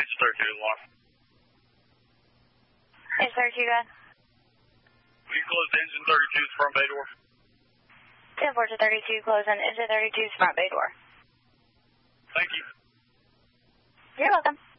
Engine 32 alarm. Engine 32, go ahead. Will you close engine 32's front bay door? 10-4 to 32, close on engine 32's front bay door. Thank you. You're welcome.